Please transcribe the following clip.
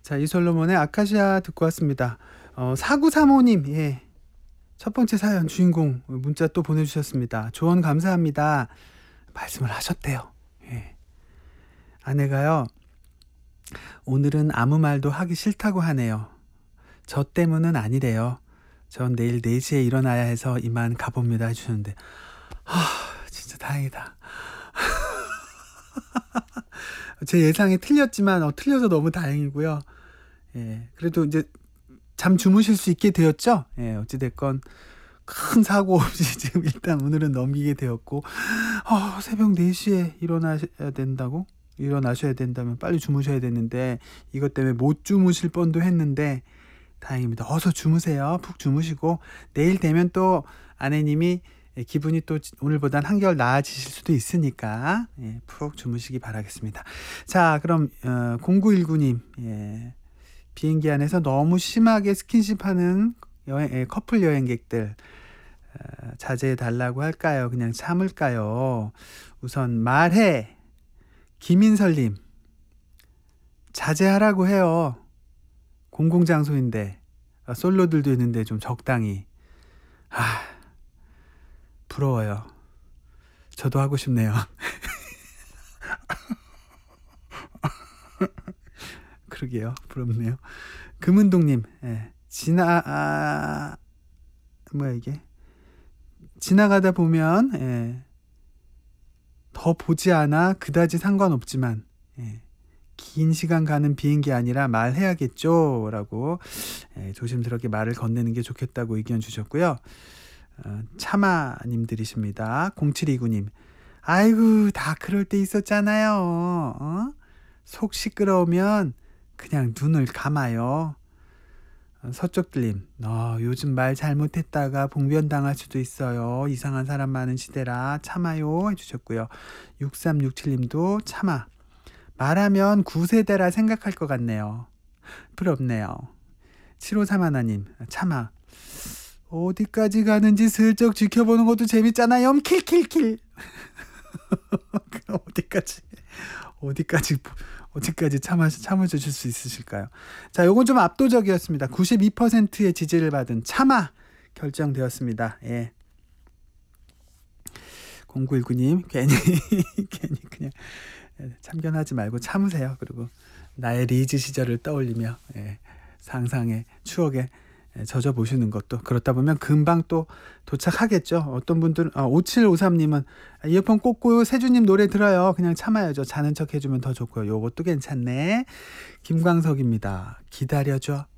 자, 이솔로몬의 아카시아 듣고 왔습니다. 4935님, 예. 첫 번째 사연 주인공 문자 또 보내주셨습니다. 조언 감사합니다. 말씀을 하셨대요. 예. 아내가요, 오늘은 아무 말도 하기 싫다고 하네요. 저 때문은 아니래요. 전 내일 4시에 일어나야 해서 이만 가봅니다 해주셨는데, 진짜 다행이다. 제 예상이 틀렸지만 틀려서 너무 다행이고요. 예, 그래도 이제 잠 주무실 수 있게 되었죠. 예, 어찌됐건 큰 사고 없이 지금 일단 오늘은 넘기게 되었고, 새벽 4시에 일어나셔야 된다면 빨리 주무셔야 되는데 이것 때문에 못 주무실 뻔도 했는데 다행입니다. 어서 주무세요. 푹 주무시고 내일 되면 또 아내님이 기분이 또 오늘보단 한결 나아지실 수도 있으니까 푹 주무시기 바라겠습니다. 자, 그럼 0919님, 비행기 안에서 너무 심하게 스킨십하는 커플 여행객들 자제해 달라고 할까요? 그냥 참을까요? 우선 말해. 김인설님, 자제하라고 해요. 공공장소인데 솔로들도 있는데 좀 적당히. 부러워요. 저도 하고 싶네요. 그러게요. 부럽네요. 금은동님, 지나가다 보면 더 보지 않아 그다지 상관없지만 긴 시간 가는 비행기 아니라 말해야겠죠 라고 조심스럽게 말을 건네는 게 좋겠다고 의견 주셨고요. 차마님들이십니다. 0729님, 아이고 다 그럴 때 있었잖아요. 속 시끄러우면 그냥 눈을 감아요. 서쪽들님, 요즘 말 잘못했다가 봉변당할 수도 있어요. 이상한 사람 많은 시대라 참아요 해주셨고요. 6367님도 참아. 말하면 구세대라 생각할 것 같네요. 부럽네요. 7531님, 참아. 어디까지 가는지 슬쩍 지켜보는 것도 재밌잖아요. 킬킬킬. 어디까지 참아주실 수 있으실까요? 자, 요건 좀 압도적이었습니다. 92%의 지지를 받은 참아 결정되었습니다. 예. 0919님, 괜히 그냥 참견하지 말고 참으세요. 그리고 나의 리즈 시절을 떠올리며 상상의 추억에 젖어 보시는 것도, 그렇다 보면 금방 또 도착하겠죠. 어떤 분들은 5753님은 이어폰 꽂고 세주님 노래 들어요. 그냥 참아야죠. 자는 척 해주면 더 좋고요. 요것도 괜찮네. 김광석입니다. 기다려줘.